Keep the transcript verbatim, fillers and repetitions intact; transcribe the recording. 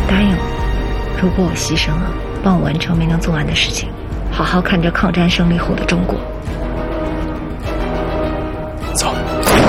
答应我，如果我牺牲了，帮我完成没能做完的事情，好好看着抗战胜利后的中国。